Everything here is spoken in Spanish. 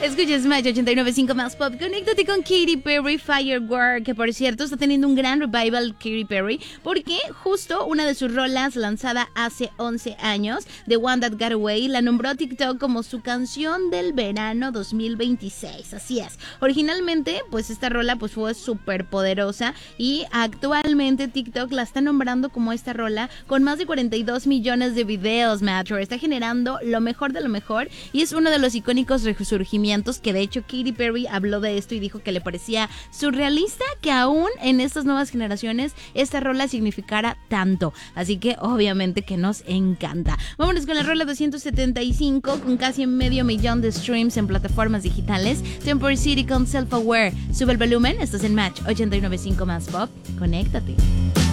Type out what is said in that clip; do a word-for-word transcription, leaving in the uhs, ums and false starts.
Escuchas Match ochenta y nueve punto cinco más pop. Conéctate con Katy Perry Firework, que por cierto está teniendo un gran revival Katy Perry, porque justo una de sus rolas lanzada hace once años, The One That Got Away, la nombró TikTok como su canción del verano dos mil veintiséis. Así es. Originalmente, pues esta rola pues fue súper poderosa y actualmente TikTok la está nombrando como esta rola con más de cuarenta y dos millones de videos, Metro. Está generando lo mejor de lo mejor y es uno de los icónicos resurgimientos que de hecho Katy Perry habló de esto y dijo que le parecía surrealista que aún en estas nuevas generaciones esta rola significara tanto. Así que obviamente que nos encanta. Vámonos con la rola doscientos setenta y cinco con casi medio millón de streams en plataformas digitales. Temporary City con Self Aware. Sube el volumen, estás en Match ochenta y nueve punto cinco más pop. Conéctate.